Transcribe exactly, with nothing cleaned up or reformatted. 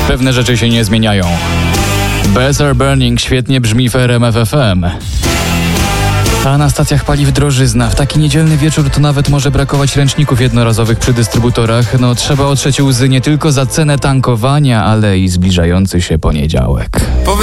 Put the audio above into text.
Pewne rzeczy się nie zmieniają. Better Burning świetnie brzmi w R M F F M. A na stacjach paliw drożyzna. W taki niedzielny wieczór to nawet może brakować ręczników jednorazowych przy dystrybutorach. No trzeba otrzeć łzy nie tylko za cenę tankowania, ale i zbliżający się poniedziałek.